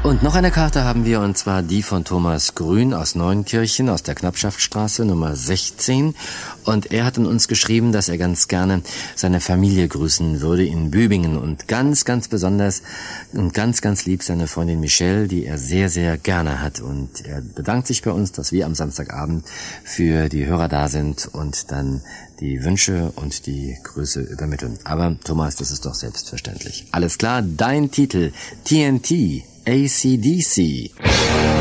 Und noch eine Karte haben wir, und zwar die von Thomas Grün aus Neunkirchen, aus der Knappschaftstraße Nummer 16. Und er hat an uns geschrieben, dass er ganz gerne seine Familie grüßen würde in Bübingen. Und ganz, ganz besonders und ganz, ganz lieb seine Freundin Michelle, die er sehr, sehr gerne hat. Und er bedankt sich bei uns, dass wir am Samstagabend für die Hörer da sind und dann die Wünsche und die Grüße übermitteln. Aber Thomas, das ist doch selbstverständlich. Alles klar, dein Titel, TNT, AC/DC.